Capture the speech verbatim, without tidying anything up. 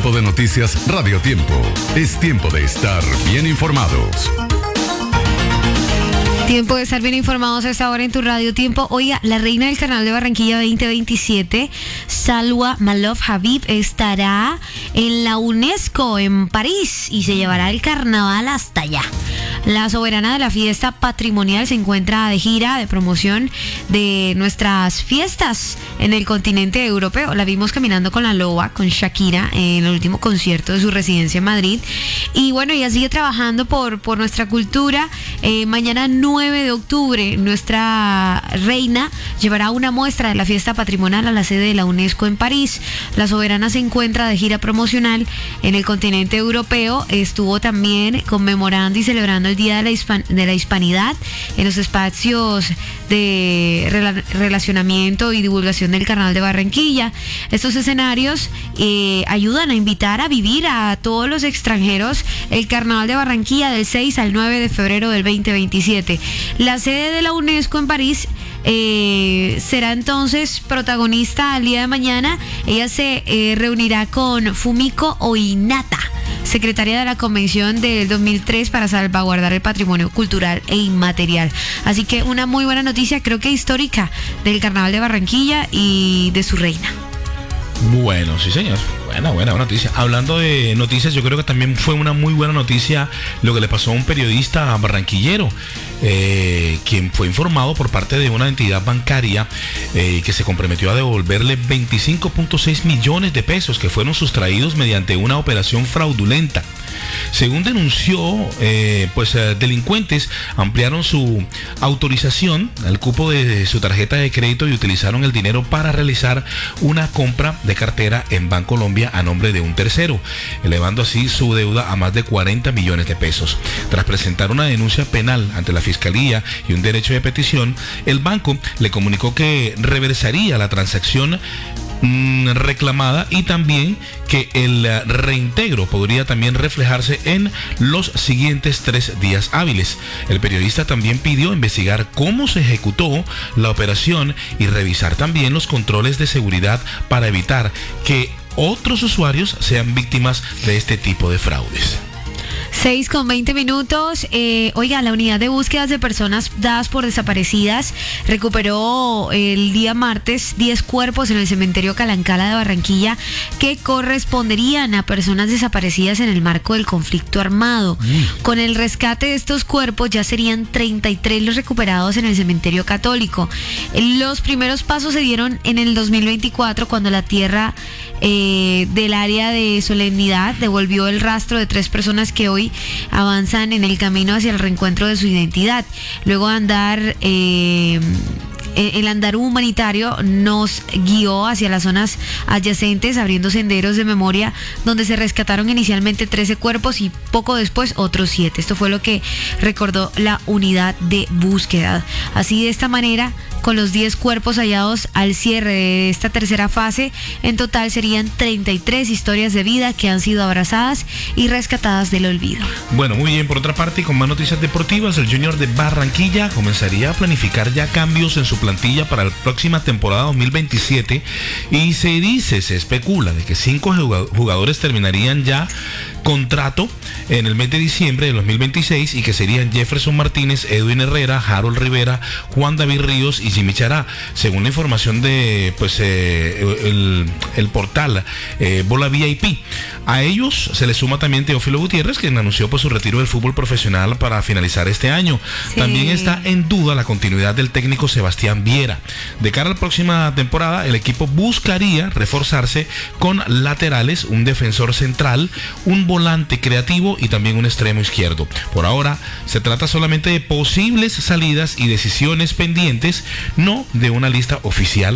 Tiempo de Noticias Radio Tiempo. Es tiempo de estar bien informados. Tiempo de estar bien informados a esta hora en tu Radio Tiempo. Oiga, la reina del Carnaval de Barranquilla veinte veintisiete, Salwa Malouf Habib, estará en la UNESCO en París y se llevará el carnaval hasta allá. La soberana de la fiesta patrimonial se encuentra de gira de promoción de nuestras fiestas en el continente europeo. La vimos caminando con la loba, con Shakira, en el último concierto de su residencia en Madrid. Y bueno, ella sigue trabajando por, por nuestra cultura. Eh, mañana nueve de octubre, nuestra reina llevará una muestra de la fiesta patrimonial a la sede de la UNESCO en París. La soberana se encuentra de gira promocional en el continente europeo. Estuvo también conmemorando y celebrando el Día de la, Hispan- de la Hispanidad en los espacios de rela- relacionamiento y divulgación del Carnaval de Barranquilla. Estos escenarios eh, ayudan a invitar a vivir a todos los extranjeros el Carnaval de Barranquilla del seis al nueve de febrero del veinte veintisiete. La sede de la UNESCO en París eh, será entonces protagonista al día de mañana. Ella se eh, reunirá con Fumiko Oinata, secretaria de la Convención del dos mil tres para salvaguardar el patrimonio cultural e inmaterial. Así que una muy buena noticia, creo que histórica, del Carnaval de Barranquilla y de su reina. Bueno, sí señor, buena, buena, buena noticia. Hablando de noticias, yo creo que también fue una muy buena noticia lo que le pasó a un periodista barranquillero, eh, quien fue informado por parte de una entidad bancaria eh, que se comprometió a devolverle veinticinco punto seis millones de pesos que fueron sustraídos mediante una operación fraudulenta. Según denunció, eh, pues eh, delincuentes ampliaron su autorización al cupo de su tarjeta de crédito y utilizaron el dinero para realizar una compra de cartera en Bancolombia a nombre de un tercero, elevando así su deuda a más de cuarenta millones de pesos. Tras presentar una denuncia penal ante la Fiscalía y un derecho de petición, el banco le comunicó que reversaría la transacción reclamada y también que el reintegro podría también reflejarse en los siguientes tres días hábiles. El periodista también pidió investigar cómo se ejecutó la operación y revisar también los controles de seguridad para evitar que otros usuarios sean víctimas de este tipo de fraudes. seis con veinte minutos. Eh, oiga, la unidad de búsquedas de personas dadas por desaparecidas recuperó el día martes diez cuerpos en el cementerio Calancala de Barranquilla que corresponderían a personas desaparecidas en el marco del conflicto armado. Mm. Con el rescate de estos cuerpos ya serían treinta y tres los recuperados en el cementerio católico. Los primeros pasos se dieron en el dos mil veinticuatro cuando la tierra eh, del área de solemnidad devolvió el rastro de tres personas que hoy avanzan en el camino hacia el reencuentro de su identidad. Luego de andar eh, el andar humanitario nos guió hacia las zonas adyacentes, abriendo senderos de memoria donde se rescataron inicialmente trece cuerpos y poco después otros siete. Esto fue lo que recordó la unidad de búsqueda. Así, de esta manera, con los diez cuerpos hallados al cierre de esta tercera fase, en total serían treinta y tres historias de vida que han sido abrazadas y rescatadas del olvido. Bueno, muy bien. Por otra parte, y con más noticias deportivas, el Junior de Barranquilla comenzaría a planificar ya cambios en su plantilla para la próxima temporada dos mil veintisiete y se dice, se especula de que cinco jugadores terminarían ya contrato en el mes de diciembre de dos mil veintiséis y que serían Jefferson Martínez, Edwin Herrera, Harold Rivera, Juan David Ríos y Jimmy Chará. Según la información de pues eh, el, el portal eh, Bola V I P, a ellos se les suma también Teófilo Gutiérrez, quien anunció pues su retiro del fútbol profesional para finalizar este año. Sí. También está en duda la continuidad del técnico Sebastián Viera. De cara a la próxima temporada, el equipo buscaría reforzarse con laterales, un defensor central, un volante creativo y también un extremo izquierdo. Por ahora se trata solamente de posibles salidas y decisiones pendientes, no de una lista oficial